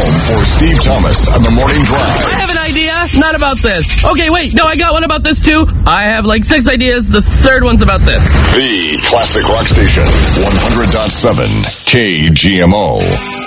home for Steve Thomas and the Morning Drive. I have an idea. Not about this. Okay, wait. No, I got one about this, too. I have like 6 ideas. The third one's about this. The Classic Rock Station, 100.7 KGMO.